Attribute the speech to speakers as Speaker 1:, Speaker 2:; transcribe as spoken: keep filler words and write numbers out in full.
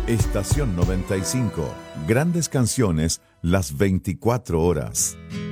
Speaker 1: Estación noventa y cinco. Grandes canciones las veinticuatro horas.